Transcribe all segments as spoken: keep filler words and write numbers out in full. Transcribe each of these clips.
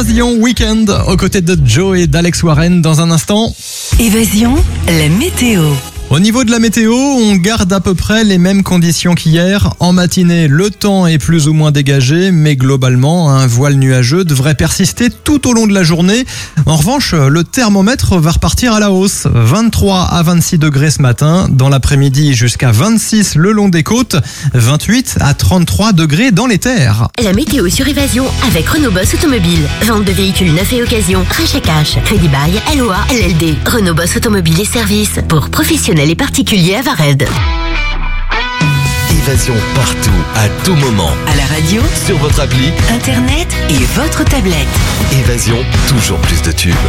Évasion Weekend aux côtés de Joe et d'Alex Warren dans un instant. Évasion, la météo. Au niveau de la météo, on garde à peu près les mêmes conditions qu'hier. En matinée, le temps est plus ou moins dégagé, mais globalement, un voile nuageux devrait persister tout au long de la journée. En revanche, le thermomètre va repartir à la hausse. vingt-trois à vingt-six degrés ce matin, dans l'après-midi jusqu'à vingt-six le long des côtes, vingt-huit à trente-trois degrés dans les terres. La météo sur Évasion avec Renault Boss Automobile. Vente de véhicules neufs et occasion, rachat cash, crédit bail, L O A, L L D. Renault Boss Automobile et services pour professionnels et particuliers à Vared. Évasion partout, à tout moment. À la radio, Sur votre appli, internet et votre tablette. Évasion, toujours plus de tubes.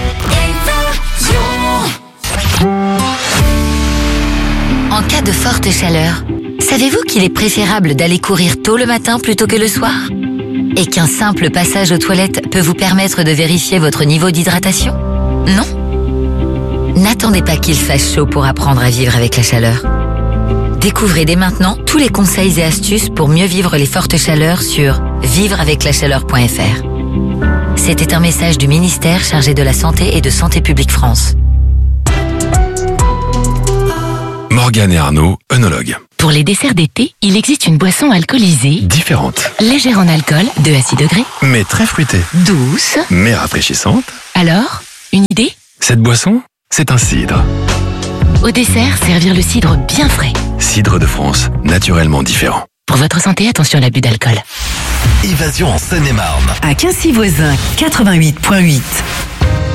En cas de forte chaleur, savez-vous qu'il est préférable d'aller courir tôt le matin plutôt que le soir ? Et qu'un simple passage aux toilettes peut vous permettre de vérifier votre niveau d'hydratation ? Non ? N'attendez pas qu'il fasse chaud pour apprendre à vivre avec la chaleur. Découvrez dès maintenant tous les conseils et astuces pour mieux vivre les fortes chaleurs sur vivre avec la chaleur point f r. C'était un message du ministère chargé de la Santé et de Santé publique France. Morgane et Arnaud, œnologues. Pour les desserts d'été, il existe une boisson alcoolisée, Différentes, légère en alcool, deux à six degrés, mais très fruitées, douce. mais rafraîchissantes. Alors, une idée ? Cette boisson, c'est un cidre. Au dessert, servir le cidre bien frais. Cidre de France, naturellement différent. Pour votre santé, attention à l'abus d'alcool. Évasion en Seine-et-Marne. À Quincy-Voisin, quatre-vingt-huit virgule huit.